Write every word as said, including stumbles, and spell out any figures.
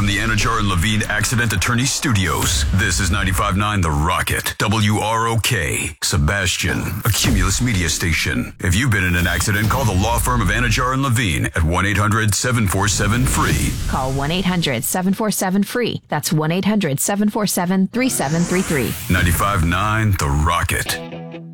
from the Anajar and Levine Accident Attorney Studios. This is ninety-five point nine The Rocket, W R O K, Sebastian, a Cumulus media station. If you've been in an accident, call the law firm of Anajar and Levine at one eight hundred seven four seven free. Call one eight hundred seven four seven free. That's one eight hundred seven four seven three seven three three. ninety-five point nine The Rocket.